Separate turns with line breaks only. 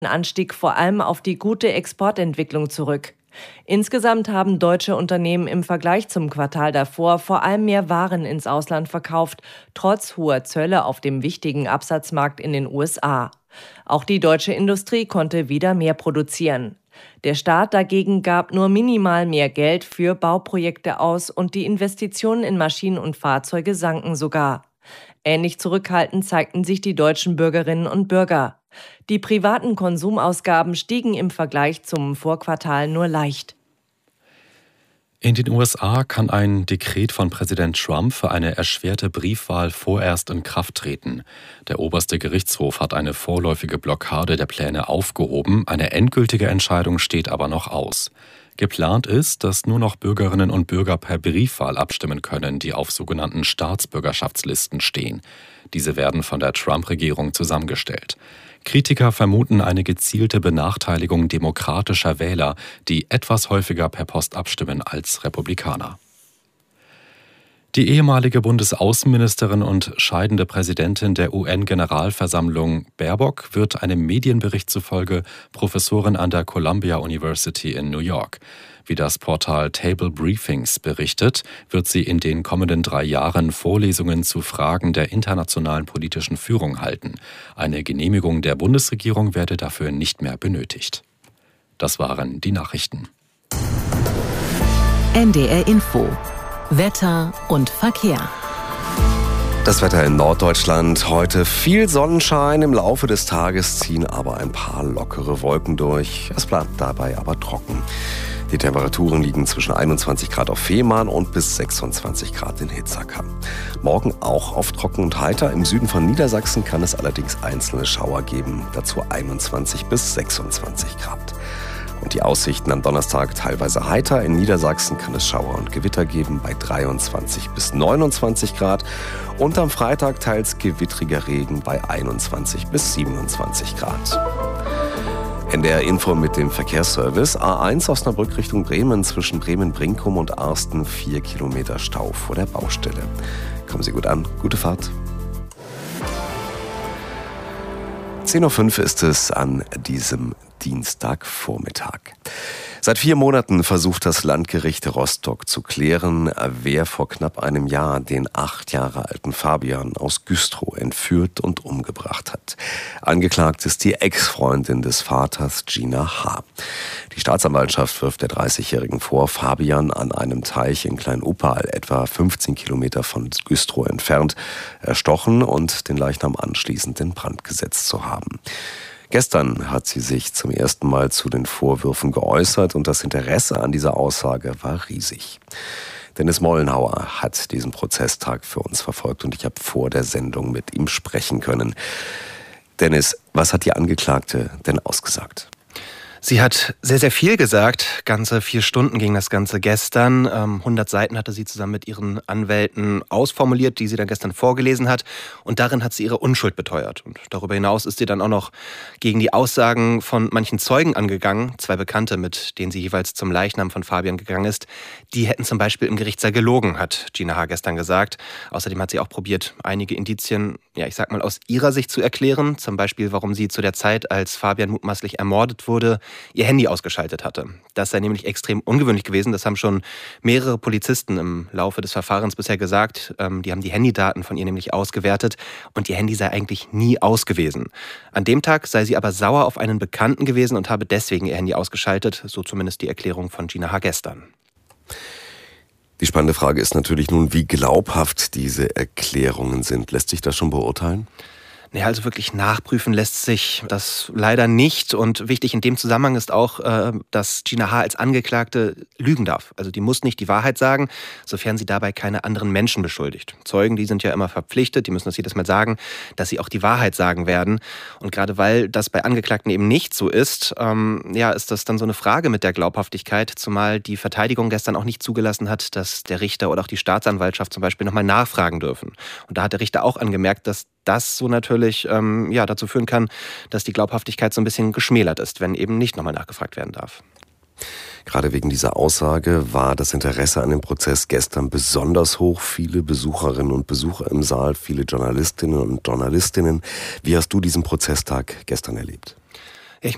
Anstieg vor allem auf die gute Exportentwicklung zurück. Insgesamt haben deutsche Unternehmen im Vergleich zum Quartal davor vor allem mehr Waren ins Ausland verkauft, trotz hoher Zölle auf dem wichtigen Absatzmarkt in den USA. Auch die deutsche Industrie konnte wieder mehr produzieren. Der Staat dagegen gab nur minimal mehr Geld für Bauprojekte aus und die Investitionen in Maschinen und Fahrzeuge sanken sogar. Ähnlich zurückhaltend zeigten sich die deutschen Bürgerinnen und Bürger. Die privaten Konsumausgaben stiegen im Vergleich zum Vorquartal nur leicht.
In den USA kann ein Dekret von Präsident Trump für eine erschwerte Briefwahl vorerst in Kraft treten. Der oberste Gerichtshof hat eine vorläufige Blockade der Pläne aufgehoben, eine endgültige Entscheidung steht aber noch aus. Geplant ist, dass nur noch Bürgerinnen und Bürger per Briefwahl abstimmen können, die auf sogenannten Staatsbürgerschaftslisten stehen. Diese werden von der Trump-Regierung zusammengestellt. Kritiker vermuten eine gezielte Benachteiligung demokratischer Wähler, die etwas häufiger per Post abstimmen als Republikaner. Die ehemalige Bundesaußenministerin und scheidende Präsidentin der UN-Generalversammlung Baerbock wird einem Medienbericht zufolge Professorin an der Columbia University in New York. Wie das Portal Table Briefings berichtet, wird sie in den kommenden 3 Jahren Vorlesungen zu Fragen der internationalen politischen Führung halten. Eine Genehmigung der Bundesregierung werde dafür nicht mehr benötigt. Das waren die Nachrichten.
NDR Info. Wetter und Verkehr.
Das Wetter in Norddeutschland. Heute viel Sonnenschein. Im Laufe des Tages ziehen aber ein paar lockere Wolken durch. Es bleibt dabei aber trocken. Die Temperaturen liegen zwischen 21 Grad auf Fehmarn und bis 26 Grad in Hitzacker. Morgen auch auf trocken und heiter. Im Süden von Niedersachsen kann es allerdings einzelne Schauer geben. Dazu 21 bis 26 Grad. Und die Aussichten am Donnerstag teilweise heiter. In Niedersachsen kann es Schauer und Gewitter geben bei 23 bis 29 Grad. Und am Freitag teils gewittriger Regen bei 21 bis 27 Grad. NDR Info mit dem Verkehrsservice. A1 Osnabrück Richtung Bremen zwischen Bremen-Brinkum und Arsten 4 Kilometer Stau vor der Baustelle. Kommen Sie gut an, gute Fahrt. 10.05 Uhr ist es an diesem Dienstagvormittag. Seit 4 Monaten versucht das Landgericht Rostock zu klären, wer vor knapp einem Jahr den 8 Jahre alten Fabian aus Güstrow entführt und umgebracht hat. Angeklagt ist die Ex-Freundin des Vaters, Gina H. Die Staatsanwaltschaft wirft der 30-Jährigen vor, Fabian an einem Teich in Klein-Uppal, etwa 15 Kilometer von Güstrow entfernt, erstochen und den Leichnam anschließend in Brand gesetzt zu haben. Gestern hat sie sich zum ersten Mal zu den Vorwürfen geäußert und das Interesse an dieser Aussage war riesig. Dennis Mollenhauer hat diesen Prozesstag für uns verfolgt und ich habe vor der Sendung mit ihm sprechen können. Dennis, was hat die Angeklagte denn ausgesagt?
Sie hat sehr, sehr viel gesagt. Ganze 4 Stunden ging das Ganze gestern. 100 Seiten hatte sie zusammen mit ihren Anwälten ausformuliert, die sie dann gestern vorgelesen hat. Und darin hat sie ihre Unschuld beteuert. Und darüber hinaus ist sie dann auch noch gegen die Aussagen von manchen Zeugen angegangen. 2 Bekannte, mit denen sie jeweils zum Leichnam von Fabian gegangen ist. Die hätten zum Beispiel im Gerichtssaal gelogen, hat Gina H. gestern gesagt. Außerdem hat sie auch probiert, einige Indizien, aus ihrer Sicht zu erklären. Zum Beispiel, warum sie zu der Zeit, als Fabian mutmaßlich ermordet wurde, ihr Handy ausgeschaltet hatte. Das sei nämlich extrem ungewöhnlich gewesen. Das haben schon mehrere Polizisten im Laufe des Verfahrens bisher gesagt. Die haben die Handydaten von ihr nämlich ausgewertet und ihr Handy sei eigentlich nie aus gewesen. An dem Tag sei sie aber sauer auf einen Bekannten gewesen und habe deswegen ihr Handy ausgeschaltet. So zumindest die Erklärung von Gina H. gestern.
Die spannende Frage ist natürlich nun, wie glaubhaft diese Erklärungen sind. Lässt sich das schon beurteilen?
Naja, also wirklich nachprüfen lässt sich das leider nicht. Und wichtig in dem Zusammenhang ist auch, dass Gina H. als Angeklagte lügen darf. Also die muss nicht die Wahrheit sagen, sofern sie dabei keine anderen Menschen beschuldigt. Zeugen, die sind ja immer verpflichtet, die müssen das jedes Mal sagen, dass sie auch die Wahrheit sagen werden. Und gerade weil das bei Angeklagten eben nicht so ist, ist das dann so eine Frage mit der Glaubhaftigkeit, zumal die Verteidigung gestern auch nicht zugelassen hat, dass der Richter oder auch die Staatsanwaltschaft zum Beispiel nochmal nachfragen dürfen. Und da hat der Richter auch angemerkt, dass das so natürlich dazu führen kann, dass die Glaubhaftigkeit so ein bisschen geschmälert ist, wenn eben nicht nochmal nachgefragt werden darf.
Gerade wegen dieser Aussage war das Interesse an dem Prozess gestern besonders hoch. Viele Besucherinnen und Besucher im Saal, viele Journalistinnen und Journalistinnen. Wie hast du diesen Prozesstag gestern erlebt?